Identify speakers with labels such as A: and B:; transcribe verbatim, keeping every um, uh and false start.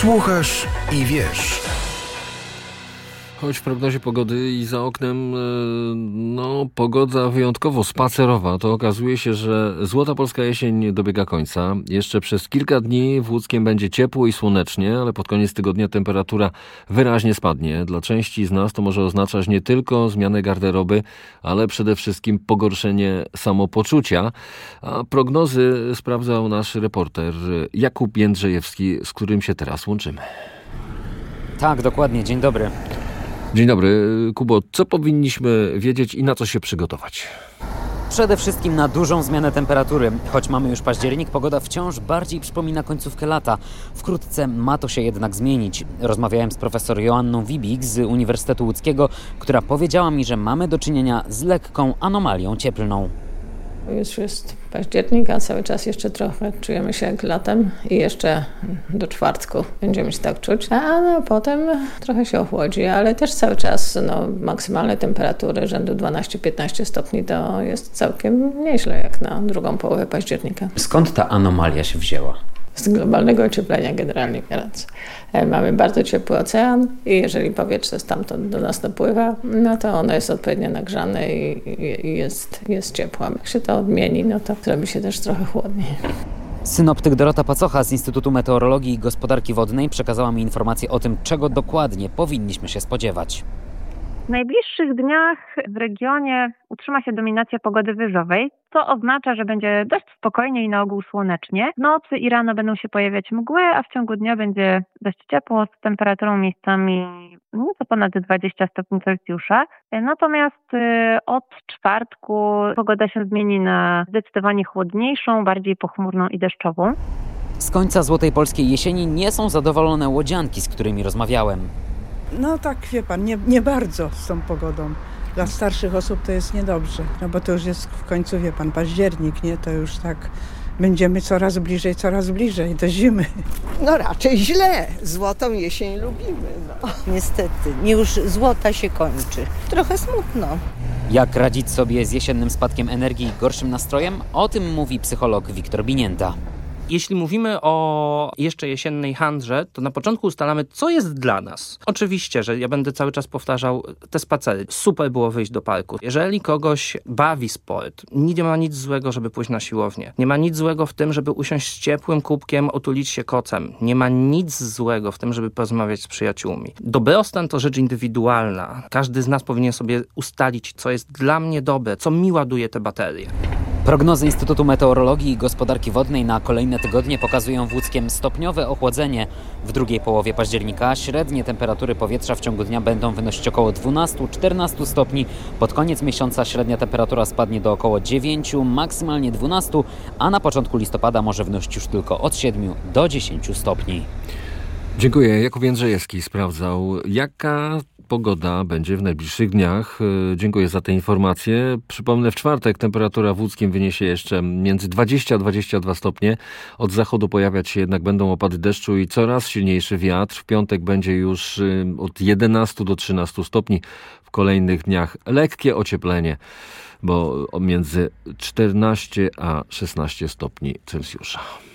A: Słuchasz i wiesz.
B: Choć w prognozie pogody i za oknem no, pogoda wyjątkowo spacerowa, to okazuje się, że złota polska jesień dobiega końca. Jeszcze przez kilka dni w Łódzkiem będzie ciepło i słonecznie, ale pod koniec tygodnia temperatura wyraźnie spadnie. Dla części z nas to może oznaczać nie tylko zmianę garderoby, ale przede wszystkim pogorszenie samopoczucia. A prognozy sprawdzał nasz reporter Jakub Jędrzejewski, z którym się teraz łączymy.
C: Tak, dokładnie. Dzień dobry.
B: Dzień dobry. Kubo, co powinniśmy wiedzieć i na co się przygotować?
C: Przede wszystkim na dużą zmianę temperatury. Choć mamy już październik, pogoda wciąż bardziej przypomina końcówkę lata. Wkrótce ma to się jednak zmienić. Rozmawiałem z profesor Joanną Wibik z Uniwersytetu Łódzkiego, która powiedziała mi, że mamy do czynienia z lekką anomalią cieplną.
D: Już jest październik, a cały czas jeszcze trochę czujemy się jak latem i jeszcze do czwartku będziemy się tak czuć, a no, potem trochę się ochłodzi, ale też cały czas no, maksymalne temperatury rzędu dwanaście piętnaście stopni to jest całkiem nieźle jak na drugą połowę października.
C: Skąd ta anomalia się wzięła?
D: Z globalnego ocieplenia generalnie biorąc. Mamy bardzo ciepły ocean i jeżeli powietrze stamtąd do nas dopływa, no to ono jest odpowiednio nagrzane i, i, i jest, jest ciepło. Jak się to odmieni, no to zrobi się też trochę chłodniej.
C: Synoptyk Dorota Pacocha z Instytutu Meteorologii i Gospodarki Wodnej przekazała mi informację o tym, czego dokładnie powinniśmy się spodziewać.
E: W najbliższych dniach w regionie utrzyma się dominacja pogody wyżowej, co oznacza, że będzie dość spokojnie i na ogół słonecznie. W nocy i rano będą się pojawiać mgły, a w ciągu dnia będzie dość ciepło z temperaturą miejscami nieco ponad dwadzieścia stopni Celsjusza. Natomiast od czwartku pogoda się zmieni na zdecydowanie chłodniejszą, bardziej pochmurną i deszczową.
C: Z końca złotej polskiej jesieni nie są zadowolone łodzianki, z którymi rozmawiałem.
F: No tak, wie pan, nie, nie bardzo z tą pogodą. Dla starszych osób to jest niedobrze, no bo to już jest w końcu, wie pan, październik, nie? To już tak będziemy coraz bliżej, coraz bliżej do zimy.
G: No raczej źle. Złotą jesień lubimy. No.
H: Niestety, już złota się kończy. Trochę smutno.
C: Jak radzić sobie z jesiennym spadkiem energii i gorszym nastrojem? O tym mówi psycholog Wiktor Binienda.
I: Jeśli mówimy o jeszcze jesiennej handrze, to na początku ustalamy, co jest dla nas. Oczywiście, że ja będę cały czas powtarzał te spacery. Super było wyjść do parku. Jeżeli kogoś bawi sport, nie ma nic złego, żeby pójść na siłownię. Nie ma nic złego w tym, żeby usiąść z ciepłym kubkiem, otulić się kocem. Nie ma nic złego w tym, żeby porozmawiać z przyjaciółmi. Dobrostan to rzecz indywidualna. Każdy z nas powinien sobie ustalić, co jest dla mnie dobre, co mi ładuje te baterie.
C: Prognozy Instytutu Meteorologii i Gospodarki Wodnej na kolejne tygodnie pokazują w Łódzkiem stopniowe ochłodzenie. W drugiej połowie października średnie temperatury powietrza w ciągu dnia będą wynosić około dwanaście do czternastu stopni. Pod koniec miesiąca średnia temperatura spadnie do około dziewięciu, maksymalnie dwunastu, a na początku listopada może wynosić już tylko od siedmiu do dziesięciu stopni.
B: Dziękuję. Jakub Jędrzejewski sprawdzał, jaka pogoda będzie w najbliższych dniach. Dziękuję za te informacje. Przypomnę, w czwartek temperatura w Łódzkiem wyniesie jeszcze między dwadzieścia a dwadzieścia dwa stopnie. Od zachodu pojawiać się jednak będą opady deszczu i coraz silniejszy wiatr. W piątek będzie już od jedenastu do trzynastu stopni. W kolejnych dniach lekkie ocieplenie, bo między czternaście a szesnaście stopni Celsjusza.